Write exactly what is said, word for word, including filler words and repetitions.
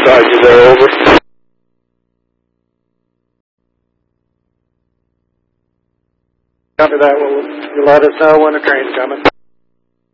Roger there, over. Copy that. Will you let us know when the train's coming?